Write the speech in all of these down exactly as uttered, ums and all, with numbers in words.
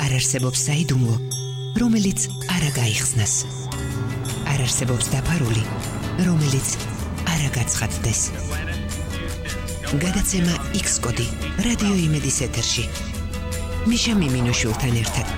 არ არსებობს საიდუმლო, რომელიც არ გაიხსნას. არ არსებობს დაფარული, რომელიც არ გაცხადდეს. გადაცემა X კოდი რადიო იმედის ეთერში. მიშა მიმინოშვილთან ერთად.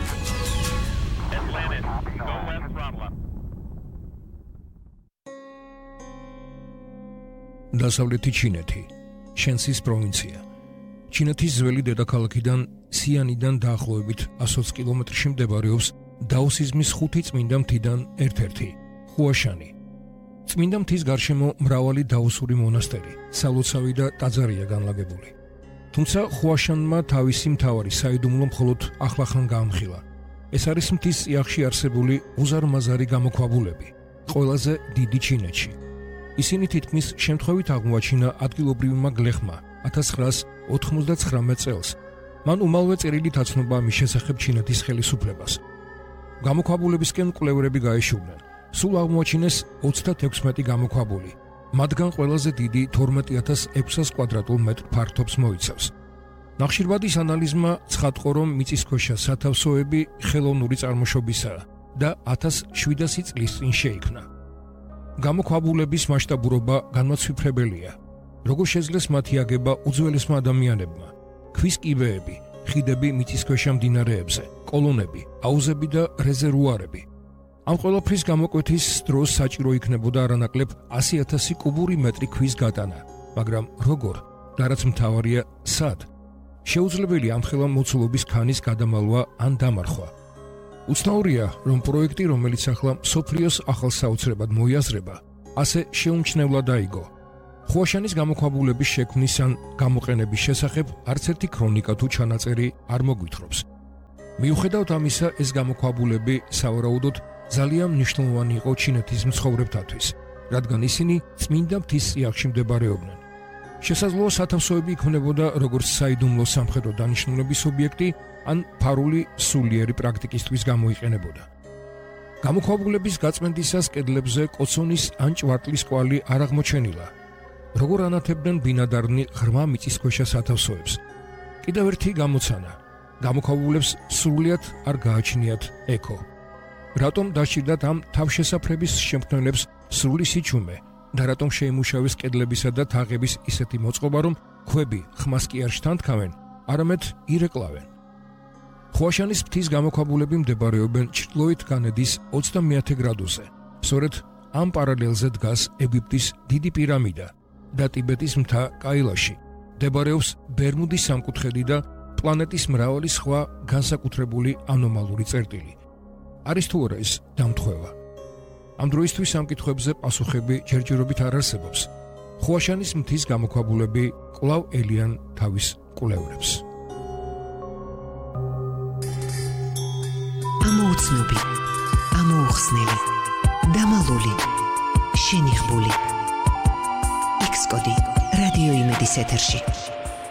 დასავლეთი ჩინეთი, შენსის პროვინცია. ჩინეთის ძველი დედაქალაქიდან სიანიდან დაახლოებით ათი კილომეტრში მდებარეობს დაოსიზმის ხუთი წმინდა მთიდან ერთ-ერთი, ხუაშანი. წმინდა მთის გარშემო მრავალი დაოსური მონასტერი, სალოცავი და ტაძარია განლაგებული. თუმცა ხუაშანმა თავისი მთავარი საიდუმლო მხოლოდ ახლახან გაამხილა. ეს არის მთის წიაღში არსებული უზარმაზარი გამოქვაბულები, ყველაზე დიდი ჩინეთში. ისინი თითქმის შემთხვევით აღმოაჩინა ადგილობრივმა გლეხმა ათას ცხრაას ოთხმოცდაცხრამეტ წელს. მან უმალვე წერილით აცნობა მის შესახებ ჩინეთის ხელისუფლებას. გამოქვაბულებისკენ კვლევრები გაეშურნენ. სულ აღმოაჩინეს ოცდაექვსმეტი გამოქვაბული. მათგან ყველაზე დიდი თორმეტი ათას ექვსას კვადრატულ მეტრ ფართობს მოიცავს. ნახშირბადის ანალიზმა ცხადყო, რომ მიწისქვეშა სათავსოები ხელოვნური წარმოშობისაა და ათას შვიდასი წლის წინ შეიქმნა. გამოქვაბულების მასშტაბურობა განმაცვიფრებელია. როგორ შეძლეს მათი აგება უძველესმა ადამიანებმა? ქვის კიბეები, ხიდები მიწისქვეშა მდინარეებზე, კოლონები, აუზები და რეზერვუარები. ამ ყველაფრის გამოკვეთის დროს საჭირო იქნებოდა არანაკლებ ასი ათასი კუბური მეტრი ქვის გატანა, მაგრამ როგორ და რაც მთავარია, სად? შეუძლებელია ამხელა მოცულობის ქანის გადამალვა ან დამარხვა. უცნაურია, რომ პროექტი, რომელიც ახლა მსოფლიოს ახალ საოცრებად მოიაზრება, ასე შეუმჩნევლად დაიგო. ხუაშანის გამოქვაბულების შექმნის ან გამოყენების შესახებ არც ერთი ქრონიკა თუ ჩანაწერი არ მოგვითხრობს. მიუხედავად ამისა, ეს გამოქვაბულები სავარაუდოდ ძალიან მნიშვნელოვანი იყო ჩინეთის მცხოვრებთათვის, რადგან ისინი წმინდა მთის წიაღში მდებარეობდნენ. შესაძლოა სათავსოები იქმნებოდა როგორც საიდუმლო სამხედრო დანიშნულების ობიექტი, ან ფარული სულიერი პრაქტიკისთვის გამოიყენებოდა. გამოქვაბულების გაწმენდისას კედლებზე კოცონის ან ჭვარტლის კვალი არ აღმოჩენილა. როგორ ანათებდნენ ბინადარნი ღრმა მიწისქვეშა სათავსოებს? კიდევ ერთი გამოცანა. გამოქვაბულებს სრულიად არ გააჩნიათ ეკო. რატომ დაჭირდათ ამ თავშესაფრების შემქმნელებს სრული სიჩუმე და რატომ შეიმუშავეს კედლებისა და თაღების ისეთი მოწყობა, რომ ქვები ხმას კი არ შთანთქავენ, არამედ ირეკლავენ? ხუაშანის მთის გამოქვაბულები მდებარეობენ ჩრდილოეთ განედის ოცდამეათე გრადუსზე. სწორედ ამ პარალელზე დგას ეგვიპტის დიდი პირამიდა და ტიბეტის მთა კაილაში. მდებარეობს ბერმუდის სამკუთხედი და პლანეტის მრავალი სხვა განსაკუთრებული ანომალური წერტილი. არის თუ არა ეს დამთხვევა? ამ დროისთვის ამ კითხვებზე პასუხები ჯერჯერობით არ არსებობს. ხუაშანის მთის გამოქვაბულები კვლავ ელიან თავის კვლევრებს. ამოუცნობი, ამოუხსნელი, დამალული, შენიღბული. X კოდი რადიო იმედის ეთერში.